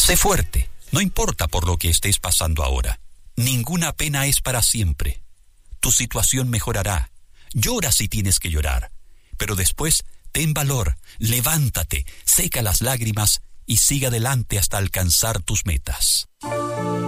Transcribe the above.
Sé fuerte, no importa por lo que estés pasando ahora. Ninguna pena es para siempre. Tu situación mejorará. Llora si tienes que llorar, pero después ten valor, levántate, seca las lágrimas y sigue adelante hasta alcanzar tus metas.